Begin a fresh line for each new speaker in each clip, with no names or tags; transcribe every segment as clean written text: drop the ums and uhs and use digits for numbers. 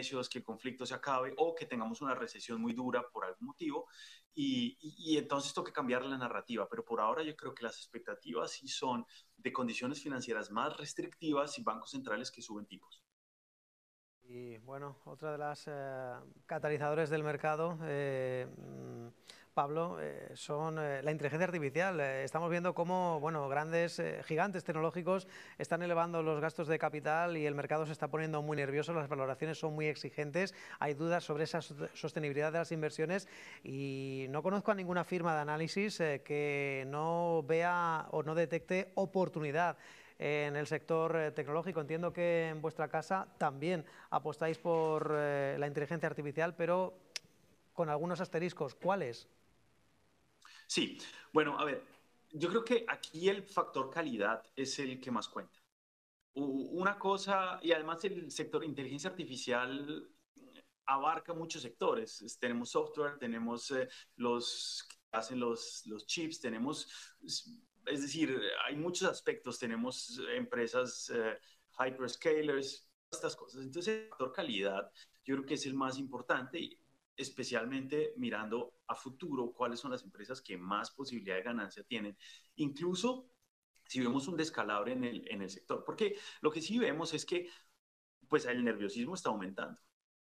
precios, que el conflicto se acabe o que tengamos una recesión muy dura por algún motivo y entonces toca cambiar la narrativa, pero por ahora yo creo que las expectativas sí son de condiciones financieras más restrictivas y bancos centrales que suben tipos.
Y bueno, otra de las catalizadores del mercado, Pablo, son la inteligencia artificial. Estamos viendo cómo, bueno, grandes gigantes tecnológicos están elevando los gastos de capital y el mercado se está poniendo muy nervioso, las valoraciones son muy exigentes, hay dudas sobre esa sostenibilidad de las inversiones y no conozco a ninguna firma de análisis que no vea o no detecte oportunidad en el sector tecnológico. Entiendo que en vuestra casa también apostáis por la inteligencia artificial, pero con algunos asteriscos. ¿Cuáles?
Sí, bueno, a ver, yo creo que aquí el factor calidad es el que más cuenta. Una cosa, y además el sector inteligencia artificial abarca muchos sectores. Tenemos software, tenemos los que hacen los chips, tenemos, es decir, hay muchos aspectos, tenemos empresas hyperscalers, estas cosas. Entonces, el factor calidad yo creo que es el más importante, y especialmente mirando a futuro cuáles son las empresas que más posibilidad de ganancia tienen. Incluso si vemos un descalabro en el sector, porque lo que sí vemos es que pues el nerviosismo está aumentando.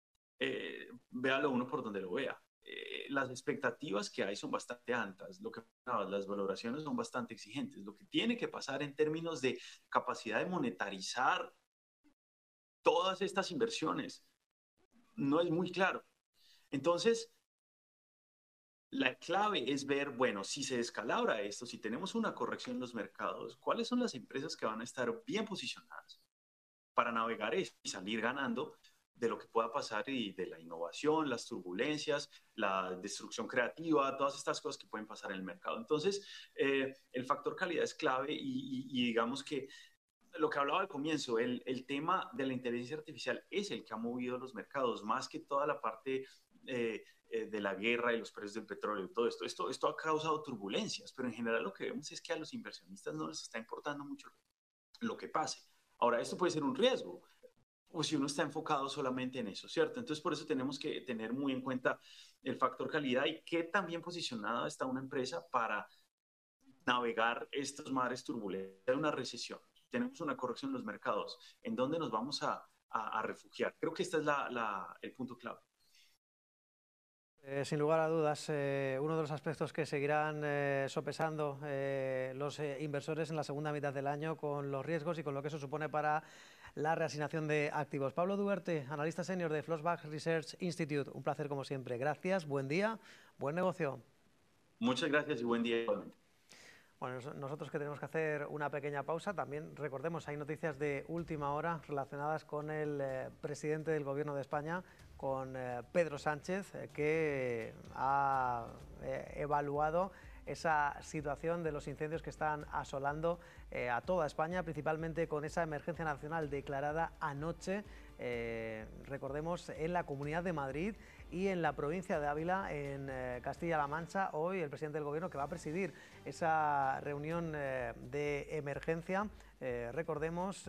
Véalo uno por donde lo vea. Las expectativas que hay son bastante altas, las valoraciones son bastante exigentes. Lo que tiene que pasar en términos de capacidad de monetarizar todas estas inversiones no es muy claro. Entonces, la clave es ver, bueno, si se descalabra esto, si tenemos una corrección en los mercados, ¿cuáles son las empresas que van a estar bien posicionadas para navegar esto y salir ganando de lo que pueda pasar y de la innovación, las turbulencias, la destrucción creativa, todas estas cosas que pueden pasar en el mercado? Entonces, el factor calidad es clave y digamos que lo que hablaba al comienzo, el tema de la inteligencia artificial es el que ha movido los mercados, más que toda la parte de la guerra y los precios del petróleo y todo esto. Esto ha causado turbulencias, pero en general lo que vemos es que a los inversionistas no les está importando mucho lo que pase. Ahora, esto puede ser un riesgo, o si uno está enfocado solamente en eso, ¿cierto? Entonces, por eso tenemos que tener muy en cuenta el factor calidad y qué tan bien posicionada está una empresa para navegar estos mares turbulentos de una recesión. Tenemos una corrección en los mercados. ¿En dónde nos vamos a refugiar? Creo que este es el punto clave.
Sin lugar a dudas, uno de los aspectos que seguirán sopesando los inversores en la segunda mitad del año con los riesgos y con lo que eso supone para la reasignación de activos. Pablo Duarte, analista senior de Flossbach Research Institute. Un placer como siempre. Gracias, buen día, buen negocio.
Muchas gracias y buen día igualmente.
Bueno, nosotros que tenemos que hacer una pequeña pausa, también recordemos, hay noticias de última hora relacionadas con el presidente del Gobierno de España, con Pedro Sánchez, que ha evaluado esa situación de los incendios que están asolando a toda España, principalmente con esa emergencia nacional declarada anoche, recordemos, en la Comunidad de Madrid y en la provincia de Ávila, en Castilla-La Mancha. Hoy el presidente del Gobierno, que va a presidir esa reunión de emergencia, recordemos,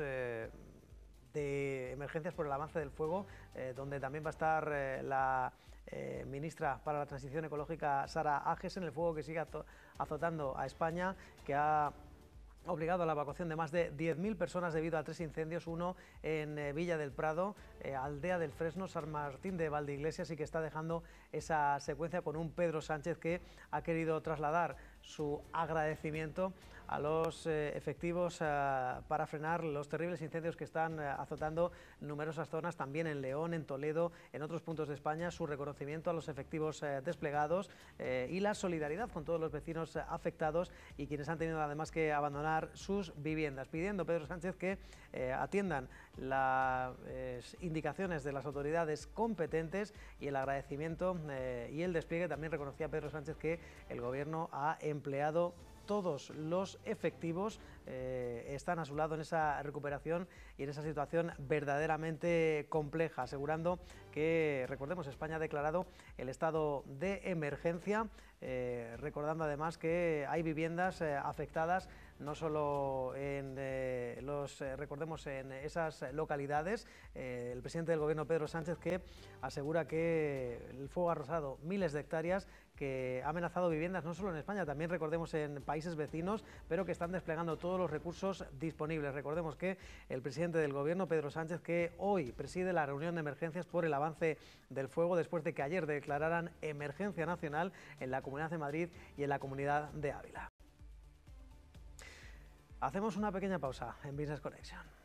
de emergencias por el avance del fuego, donde también va a estar la ministra para la Transición Ecológica, Sara Agesen. El fuego que sigue azotando a España, que ha obligado a la evacuación de más de 10.000 personas debido a 3 incendios, uno en Villa del Prado, Aldea del Fresno, San Martín de Valdeiglesias, y que está dejando esa secuencia con un Pedro Sánchez que ha querido trasladar su agradecimiento a los efectivos para frenar los terribles incendios que están azotando numerosas zonas, también en León, en Toledo, en otros puntos de España. Su reconocimiento a los efectivos desplegados y la solidaridad con todos los vecinos afectados y quienes han tenido además que abandonar sus viviendas, pidiendo Pedro Sánchez que atiendan las indicaciones de las autoridades competentes y el agradecimiento y el despliegue. También reconocía Pedro Sánchez que el Gobierno ha empleado todos los efectivos, están a su lado en esa recuperación y en esa situación verdaderamente compleja, asegurando que, recordemos, España ha declarado el estado de emergencia, recordando además que hay viviendas afectadas no solo en recordemos, en esas localidades. El presidente del Gobierno, Pedro Sánchez, que asegura que el fuego ha arrasado miles de hectáreas, que ha amenazado viviendas no solo en España, también recordemos en países vecinos, pero que están desplegando todos los recursos disponibles. Recordemos que el presidente del Gobierno, Pedro Sánchez, que hoy preside la reunión de emergencias por el avance del fuego, después de que ayer declararan emergencia nacional en la Comunidad de Madrid y en la Comunidad de Ávila. Hacemos una pequeña pausa en Business Connection.